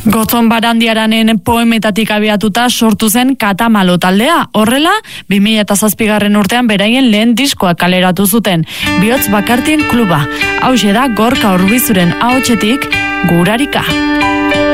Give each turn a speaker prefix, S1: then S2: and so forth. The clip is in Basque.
S1: Gotzon Barandiaranen poemetatik abiatuta sortu zen Katamalo taldea. Horrela, 2007 urtean beraien lehen diskoa kaleratu zuten, Bihotz Bakartien Kluba. Hauxe da Gorka Urbizuren ahotsetik Gurarika.